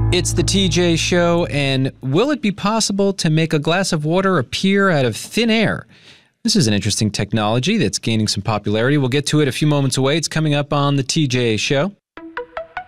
It's the TJ Show, and will it be possible to make a glass of water appear out of thin air? This is an interesting technology that's gaining some popularity. We'll get to it a few moments away. It's coming up on the TJ Show.